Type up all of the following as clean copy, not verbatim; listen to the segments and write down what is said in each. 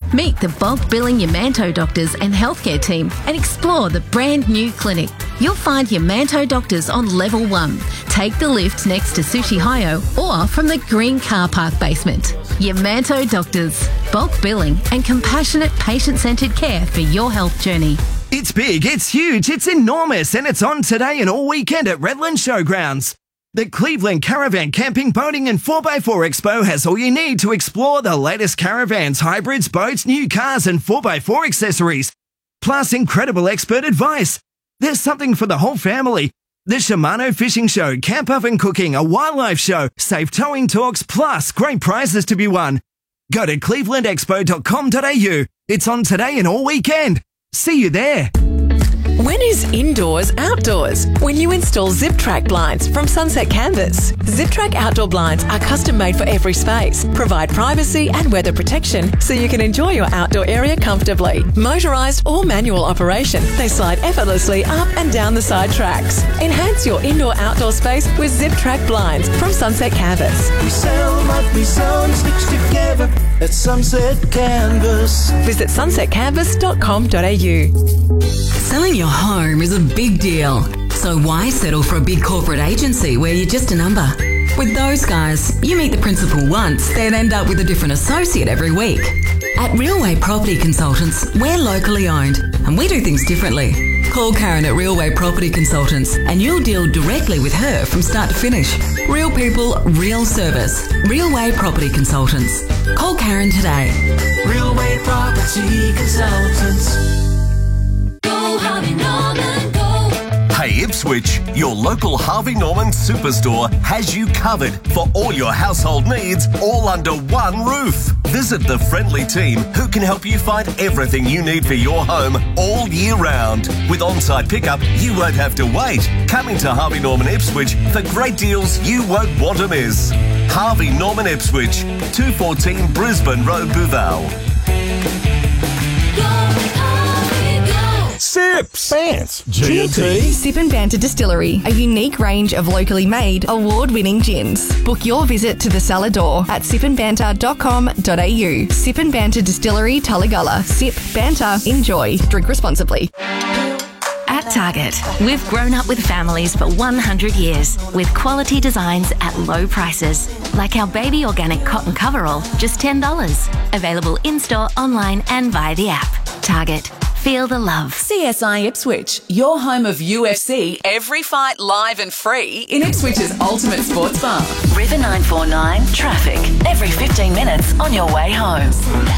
Meet the bulk billing Yamanto doctors and healthcare team and explore the brand new clinic. You'll find Yamanto doctors on level 1. Take the lift next to Sushi Hayo or from the green car park basement. Yamanto doctors, bulk billing and compassionate patient-centred care for your health journey. It's big, it's huge, it's enormous, and it's on today and all weekend at Redland Showgrounds. The Cleveland Caravan Camping, Boating and 4x4 Expo has all you need to explore the latest caravans, hybrids, boats, new cars and 4x4 accessories. Plus incredible expert advice. There's something for the whole family. The Shimano Fishing Show, camp oven cooking, a wildlife show, safe towing talks, plus great prizes to be won. Go to clevelandexpo.com.au. It's on today and all weekend. See you there. When is indoors outdoors? When you install ZipTrack blinds from Sunset Canvas. ZipTrack outdoor blinds are custom made for every space, provide privacy and weather protection so you can enjoy your outdoor area comfortably. Motorised or manual operation, they slide effortlessly up and down the side tracks. Enhance your indoor-outdoor space with ZipTrack blinds from Sunset Canvas. We sell what we sew and stitch together at Sunset Canvas. Visit sunsetcanvas.com.au. Selling your home is a big deal, so why settle for a big corporate agency where you're just a number? With those guys, you meet the principal once, then end up with a different associate every week. At Realway Property Consultants, we're locally owned and we do things differently. Call Karen at Realway Property Consultants and you'll deal directly with her from start to finish. Real people, real service. Realway Property Consultants. Call Karen today. Realway Property Consultants. Hey Ipswich, your local Harvey Norman Superstore has you covered for all your household needs, all under one roof. Visit the friendly team who can help you find everything you need for your home all year round. With on-site pickup, you won't have to wait. Coming to Harvey Norman Ipswich for great deals you won't want to miss. Harvey Norman Ipswich, 214 Brisbane Road, Bouval. Sips, Bants, G&T. Sip and Banter Distillery, a unique range of locally made, award-winning gins. Book your visit to the Salador at sipandbanter.com.au. Sip and Banter Distillery, Tullagalla. Sip, banter, enjoy. Drink responsibly. At Target, we've grown up with families for 100 years with quality designs at low prices. Like our baby organic cotton coverall, just $10. Available in-store, online and via the app. Target. Feel the love. CSI Ipswich, your home of UFC, every fight live and free in Ipswich's ultimate sports bar. River 949 traffic every 15 minutes on your way home.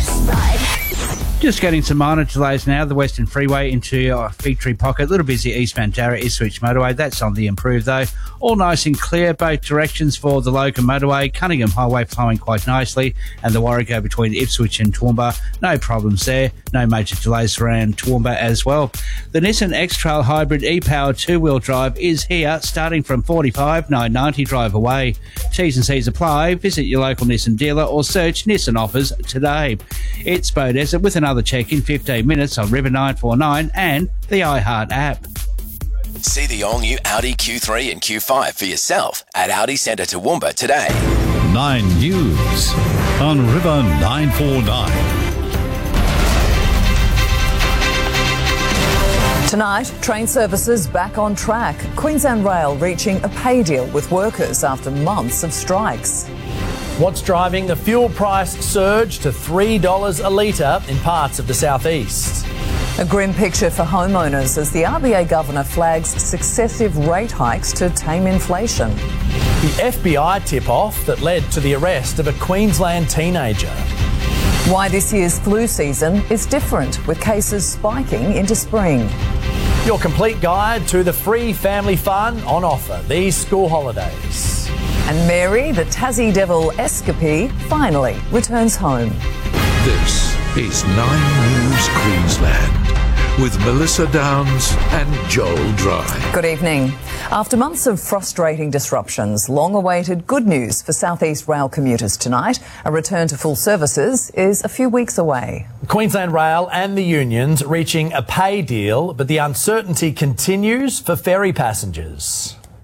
Just getting some minor delays now. The Western Freeway into Victory Pocket. A little busy eastbound Darra Ipswich Motorway. That's on the improve though. All nice and clear. Both directions for the Logan Motorway. Cunningham Highway flowing quite nicely. And the Warrego between Ipswich and Toowoomba. No problems there. No major delays around Toowoomba as well. The Nissan X-Trail Hybrid e-Power 2-wheel drive is here, starting from $45,990 drive away. T's and C's apply. Visit your local Nissan dealer or search Nissan offers today. It's Bow Desert with another check in 15 minutes on River 949 and the iHeart app. See the all-new Audi Q3 and Q5 for yourself at Audi Centre Toowoomba today. 9 News on River 949. Tonight, train services back on track. Queensland Rail reaching a pay deal with workers after months of strikes. What's driving the fuel price surge to $3 a litre in parts of the southeast? A grim picture for homeowners as the RBA governor flags successive rate hikes to tame inflation. The FBI tip-off that led to the arrest of a Queensland teenager. Why this year's flu season is different, with cases spiking into spring. Your complete guide to the free family fun on offer these school holidays. And Mary, the Tassie Devil escapee, finally returns home. This is 9 News Queensland with Melissa Downs and Joel Dry. Good evening. After months of frustrating disruptions, long-awaited good news for South East Rail commuters tonight. A return to full services is a few weeks away. Queensland Rail and the unions reaching a pay deal, but the uncertainty continues for ferry passengers.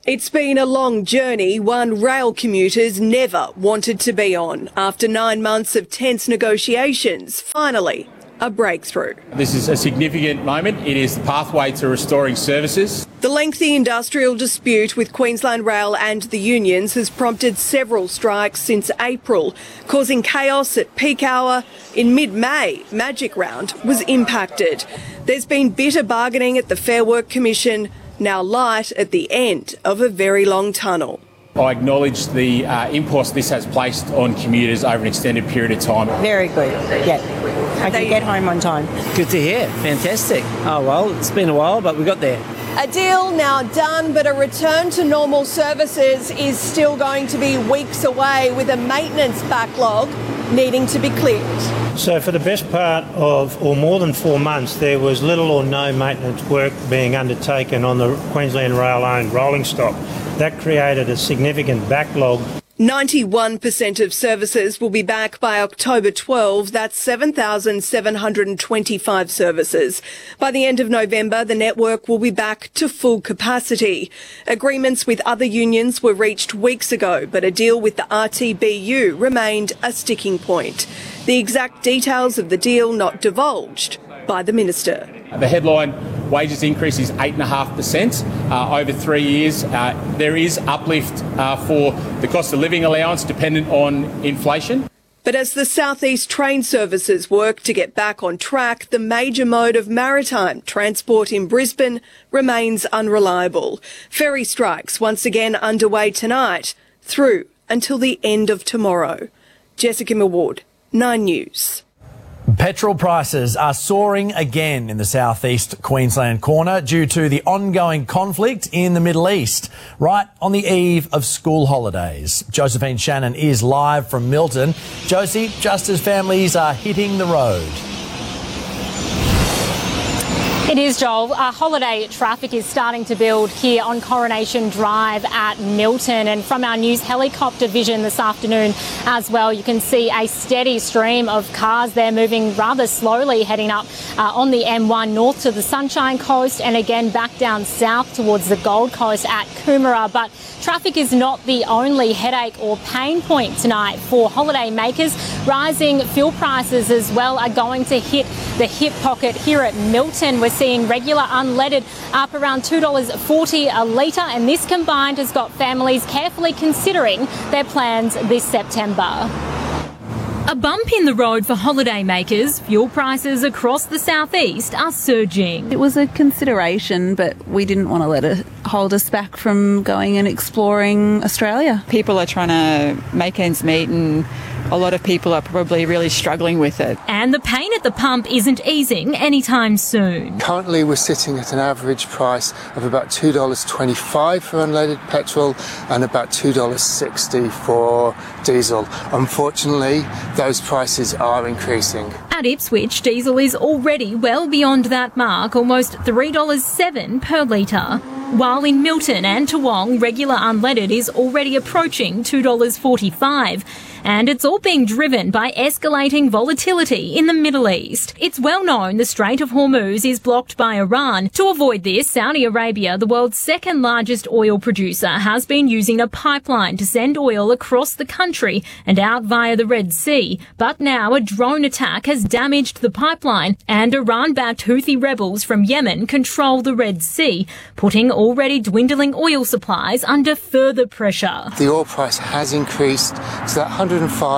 It's been a long journey, one rail commuters never wanted to be on. After 9 months of tense negotiations, finally, a breakthrough. This is a significant moment. It is the pathway to restoring services. The lengthy industrial dispute with Queensland Rail and the unions has prompted several strikes since April, causing chaos at peak hour. In mid-May, Magic Round was impacted. There's been bitter bargaining at the Fair Work Commission, now light at the end of a very long tunnel. I acknowledge the impulse this has placed on commuters over an extended period of time. Very good, yeah. I can get home on time. Good to hear, fantastic. Oh well, it's been a while, but we got there. A deal now done, but a return to normal services is still going to be weeks away, with a maintenance backlog needing to be cleared. So for the best part of, or more than 4 months, there was little or no maintenance work being undertaken on the Queensland Rail-owned rolling stock. That created a significant backlog. 91% of services will be back by October 12. That's 7,725 services. By the end of November, the network will be back to full capacity. Agreements with other unions were reached weeks ago, but a deal with the RTBU remained a sticking point. The exact details of the deal not divulged by the Minister. The headline wages increase is 8.5% over 3 years. There is uplift for the cost of living allowance dependent on inflation. But as the South East train services work to get back on track, the major mode of maritime transport in Brisbane remains unreliable. Ferry strikes once again underway tonight, through until the end of tomorrow. Jessica Millward, 9 News. Petrol prices are soaring again in the southeast Queensland corner due to the ongoing conflict in the Middle East, right on the eve of school holidays. Josephine Shannon is live from Milton. Josie, just as families are hitting the road. It is, Joel. Holiday traffic is starting to build here on Coronation Drive at Milton, and from our news helicopter vision this afternoon as well, you can see a steady stream of cars there moving rather slowly, heading up on the M1 north to the Sunshine Coast and again back down south towards the Gold Coast at Coomera. But traffic is not the only headache or pain point tonight for holiday makers. Rising fuel prices as well are going to hit the hip pocket here at Milton. We're seeing regular unleaded up around $2.40 a litre, and this combined has got families carefully considering their plans this September. A bump in the road for holidaymakers. Fuel prices across the southeast are surging. It was a consideration, but we didn't want to let it hold us back from going and exploring Australia. People are trying to make ends meet, and a lot of people are probably really struggling with it. And the pain at the pump isn't easing anytime soon. Currently we're sitting at an average price of about $2.25 for unleaded petrol and about $2.60 for diesel. Unfortunately, those prices are increasing. At Ipswich, diesel is already well beyond that mark, almost $3.07 per litre. While in Milton and Toowong, regular unleaded is already approaching $2.45. And it's all being driven by escalating volatility in the Middle East. It's well known the Strait of Hormuz is blocked by Iran. To avoid this, Saudi Arabia, the world's second largest oil producer, has been using a pipeline to send oil across the country and out via the Red Sea. But now a drone attack has damaged the pipeline, and Iran-backed Houthi rebels from Yemen control the Red Sea, putting already dwindling oil supplies under further pressure. The oil price has increased to that $105,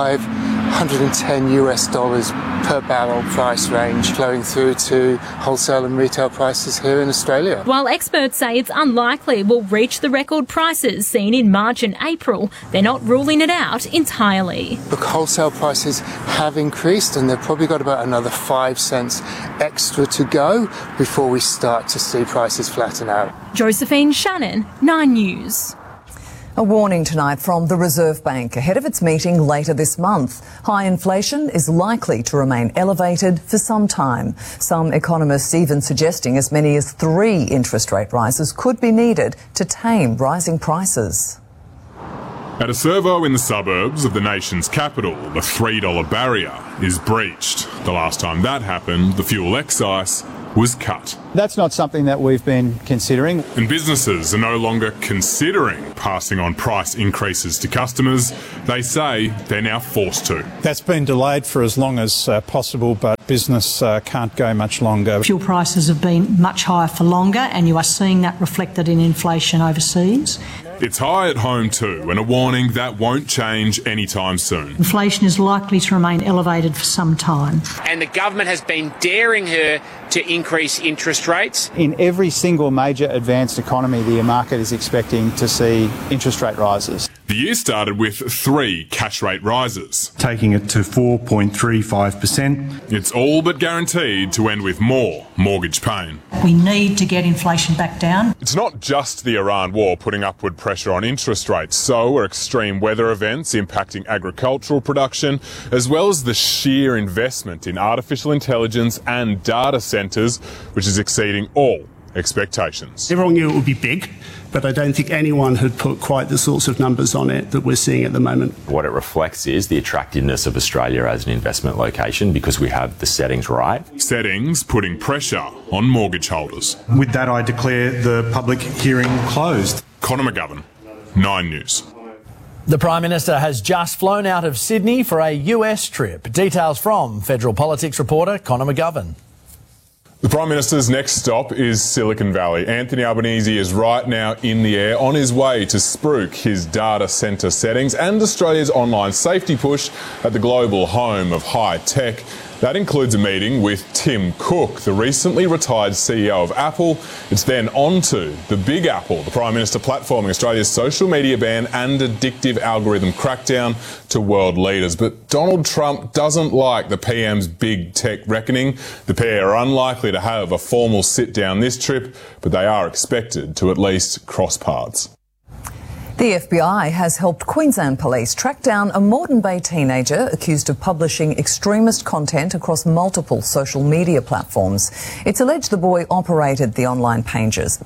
$110 US per barrel price range, flowing through to wholesale and retail prices here in Australia. While experts say it's unlikely we'll reach the record prices seen in March and April, they're not ruling it out entirely. Look, wholesale prices have increased, and they've probably got about another 5 cents extra to go before we start to see prices flatten out. Josephine Shannon, 9 News. A warning tonight from the Reserve Bank ahead of its meeting later this month. High inflation is likely to remain elevated for some time. Some economists even suggesting as many as 3 interest rate rises could be needed to tame rising prices. At a servo in the suburbs of the nation's capital, the $3 barrier is breached. The last time that happened, the fuel excise was cut. That's not something that we've been considering. And businesses are no longer considering passing on price increases to customers. They say they're now forced to. That's been delayed for as long as possible, but business can't go much longer. Fuel prices have been much higher for longer, and you are seeing that reflected in inflation overseas. It's high at home too, and a warning that won't change anytime soon. Inflation is likely to remain elevated for some time. And the government has been daring her to increase interest rates. In every single major advanced economy, the market is expecting to see interest rate rises. The year started with 3 cash rate rises, taking it to 4.35%. It's all but guaranteed to end with more mortgage pain. We need to get inflation back down. It's not just the Iran war putting upward pressure on interest rates, so are extreme weather events impacting agricultural production, as well as the sheer investment in artificial intelligence and data centres, which is exceeding all expectations. Everyone knew it would be big, but I don't think anyone had put quite the sorts of numbers on it that we're seeing at the moment. What it reflects is the attractiveness of Australia as an investment location because we have the settings right. Settings putting pressure on mortgage holders. With that, I declare the public hearing closed. Conor McGovern, 9 News. The Prime Minister has just flown out of Sydney for a US trip. Details from Federal Politics reporter Conor McGovern. The Prime Minister's next stop is Silicon Valley. Anthony Albanese is right now in the air on his way to spruik his data centre settings and Australia's online safety push at the global home of high tech. That includes a meeting with Tim Cook, the recently retired CEO of Apple. It's then on to the Big Apple, the Prime Minister platforming Australia's social media ban and addictive algorithm crackdown to world leaders. But Donald Trump doesn't like the PM's big tech reckoning. The pair are unlikely to have a formal sit-down this trip, but they are expected to at least cross paths. The FBI has helped Queensland Police track down a Moreton Bay teenager accused of publishing extremist content across multiple social media platforms. It's alleged the boy operated the online pages,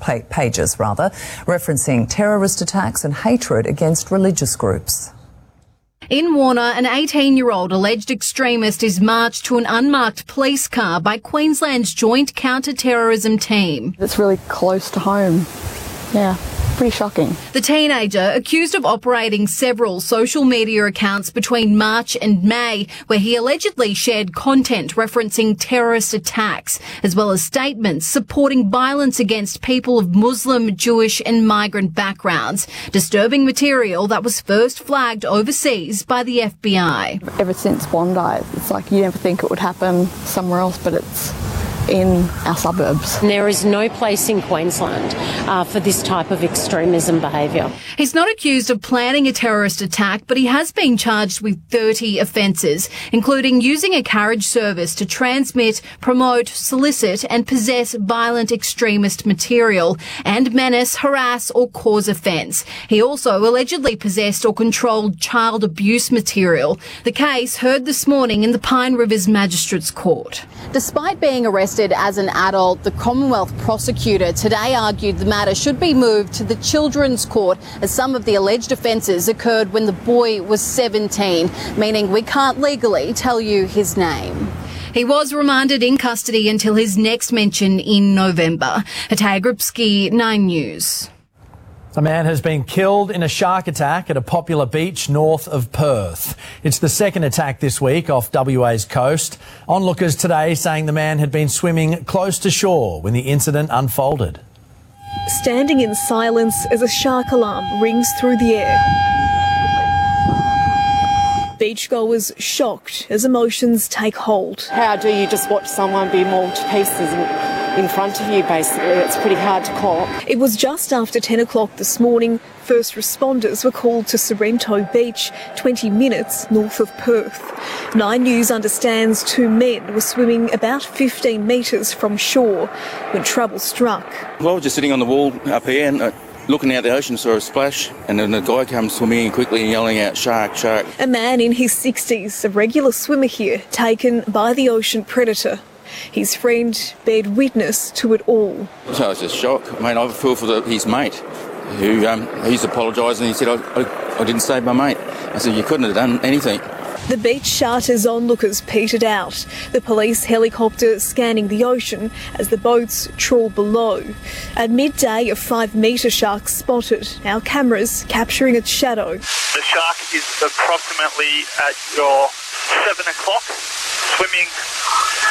referencing terrorist attacks and hatred against religious groups. In Warner, an 18-year-old alleged extremist is marched to an unmarked police car by Queensland's Joint Counter-Terrorism Team. It's really close to home. Yeah. Pretty shocking. The teenager, accused of operating several social media accounts between March and May, where he allegedly shared content referencing terrorist attacks, as well as statements supporting violence against people of Muslim, Jewish and migrant backgrounds, disturbing material that was first flagged overseas by the FBI. Ever since Bondi, it's like you never think it would happen somewhere else, but it's in our suburbs. There is no place in Queensland for this type of extremism behaviour. He's not accused of planning a terrorist attack, but he has been charged with 30 offences, including using a carriage service to transmit, promote, solicit and possess violent extremist material and menace, harass or cause offence. He also allegedly possessed or controlled child abuse material. The case heard this morning in the Pine Rivers Magistrates Court. Despite being arrested as an adult, the Commonwealth prosecutor today argued the matter should be moved to the Children's Court as some of the alleged offences occurred when the boy was 17, meaning we can't legally tell you his name. He was remanded in custody until his next mention in November. Hataya Gripsky, 9 News. A man has been killed in a shark attack at a popular beach north of Perth. It's the second attack this week off WA's coast. Onlookers today saying the man had been swimming close to shore when the incident unfolded. Standing in silence as a shark alarm rings through the air. Beachgoers shocked as emotions take hold. How do you just watch someone be mauled to pieces in front of you, basically? It's pretty hard to cop. It was just after 10 o'clock this morning. First responders were called to Sorrento Beach, 20 minutes north of Perth. 9 News understands 2 men were swimming about 15 metres from shore when trouble struck. Well, I was just sitting on the wall up here and looking out the ocean, saw a splash, and then a guy comes swimming in quickly and yelling out, "Shark, shark." A man in his 60s, a regular swimmer here, taken by the ocean predator. His friend bared witness to it all. So I was just shocked. Mate, I feel for his mate, who he's apologised and he said, I didn't save my mate. I said, you couldn't have done anything. The beach charter's onlookers petered out. The police helicopter scanning the ocean as the boats trawl below. At midday, a 5-metre shark spotted. Our cameras capturing its shadow. The shark is approximately at your 7 o'clock, swimming